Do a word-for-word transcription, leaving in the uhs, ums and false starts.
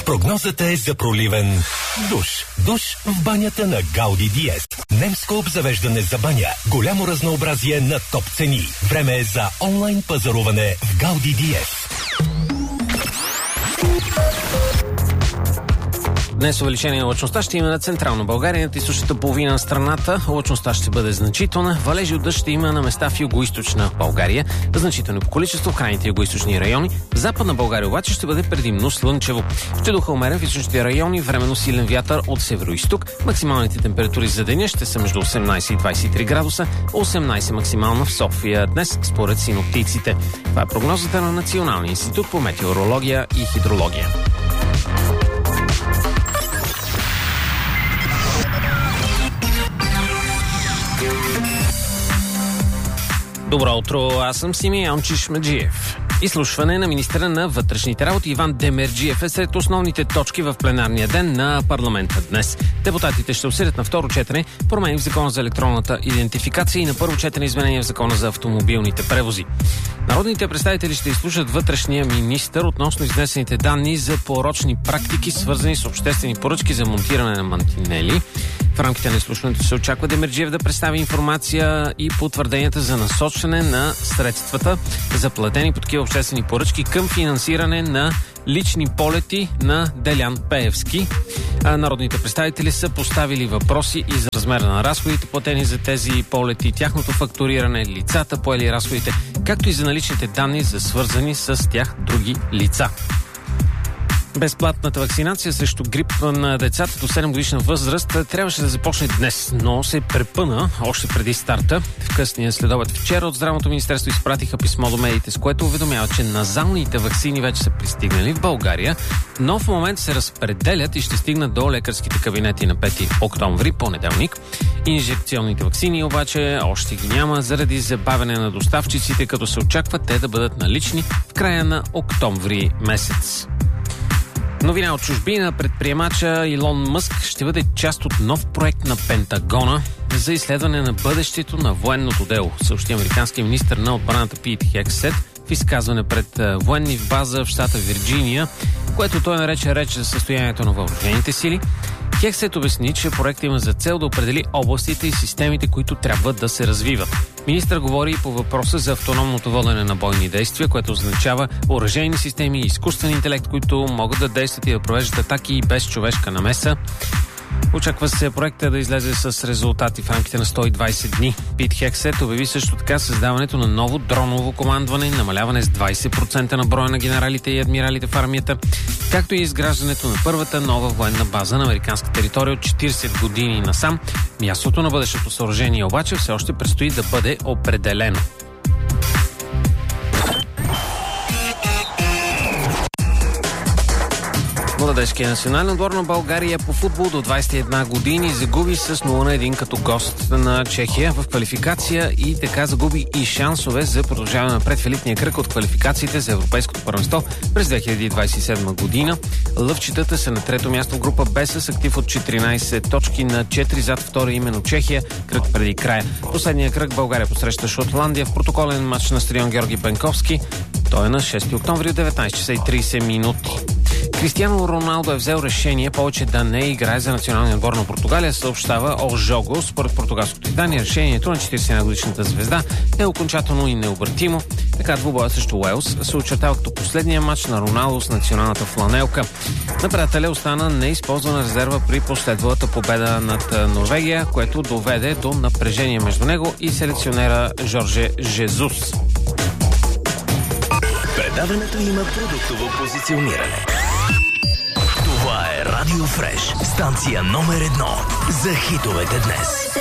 Прогнозата е за проливен душ. Душ в банята на Гауди Диест. Немско обзавеждане за баня. Голямо разнообразие на топ цени. Време е за онлайн пазаруване в Гауди Диест. Днес увеличение на лъчността ще има на централна България, на източната половина на страната. Лъчността ще бъде значителна. Валежи от дъжд ще има на места в югоизточна България. Значително по количество в крайните югоизточни райони. В западна България обаче ще бъде предимно слънчево. Ще духа умерен в източните райони, временно силен вятър от северо-изток. Максималните температури за деня ще са между осемнайсет и двайсет и три градуса, осемнайсет максимална в София днес, според синоптиците. Това е прогнозата на Националния институт по метеорология и хидрология. Добро утро, аз съм Симеон Чишмеджиев. Изслушване на министъра на вътрешните работи Иван Демерджиев е сред основните точки в пленарния ден на парламента днес. Депутатите ще обсъдят на второ четене промени в Закона за електронната идентификация и на първо четене изменения в Закона за автомобилните превози. Народните представители ще изслушат вътрешния министър относно изнесените данни за порочни практики, свързани с обществени поръчки за монтиране на мантинели. В рамките на изслушването се очаква Демерджиев да представи информация и потвърденията за насочване на средствата за платени по такива обществени поръчки към финансиране на лични полети на Делян Пеевски. А народните представители са поставили въпроси и за размера на разходите, платени за тези полети, тяхното фактуриране, лицата поели разходите, както и за наличните данни за свързани с тях други лица. Безплатната вакцинация срещу грип на децата до седем годишна възраст трябваше да започне днес, но се препъна още преди старта. В късния следобед вчера от Здравното министерство изпратиха писмо до медиите, с което уведомява, че назалните ваксини вече са пристигнали в България, но в момента се разпределят и ще стигнат до лекарските кабинети на пети октомври, понеделник. Инжекционните ваксини обаче още ги няма заради забавяне на доставчиците, като се очаква те да бъдат налични в края на октомври месец. Новина от чужбина. Предприемача Илон Мъск ще бъде част от нов проект на Пентагона за изследване на бъдещето на военното дело, съобщи американския министър на отбраната Пит Хексет в изказване пред военни в база в щата Вирджиния, което той нарече реч за състоянието на въоръжените сили. Хексет обясни, че проектът има за цел да определи областите и системите, които трябва да се развиват. Министър говори и по въпроса за автономното водене на бойни действия, което означава оръжейни системи и изкуствен интелект, които могат да действат и да провеждат атаки и без човешка намеса. Очаква се проекта да излезе с резултати в рамките на сто и двайсет дни. Пит Хексет обяви също така създаването на ново дроново командване, намаляване с двайсет процента на броя на генералите и адмиралите в армията, както и изграждането на първата нова военна база на американска територия от четирийсет години насам. Мястото на бъдещето съоръжение обаче все още предстои да бъде определено. Младежкият национален отбор на България по футбол до двайсет и една години загуби с нула на един като гост на Чехия в квалификация и така загуби и шансове за продължаване напред в елитния кръг от квалификациите за Европейското първенство през две хиляди двайсет и седма година. Лъвчетата са на трето място в група Б с актив от четиринайсет точки на четири зад втора именно Чехия, кръг преди края. Последния кръг България посреща Шотландия в протоколен матч на стадион Георги Бенковски. Той е на шести октомври от деветнайсет часа и трийсет минути. Кристиано Роналдо е взел решение повече да не играе за националния отбор на Португалия, съобщава О Жого. Според португалското издание, решението на четирийсет и една годишната звезда е окончателно и необратимо. Така двубоя срещу Уелс се очертава като последния матч на Роналдо с националната фланелка. Напредателя остана неизползвана резерва при последвалата победа над Норвегия, което доведе до напрежение между него и селекционера Жорже Жезус. Предаването има продуктово позициониране. Това е Радио Фреш, станция номер едно за хитовете днес.